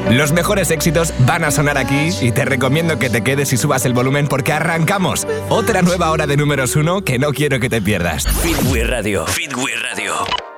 Los mejores éxitos van a sonar aquí y te recomiendo que te quedes y subas el volumen porque arrancamos. Otra nueva hora de números 1 que no quiero que te pierdas. Fit We Radio. Fit We Radio.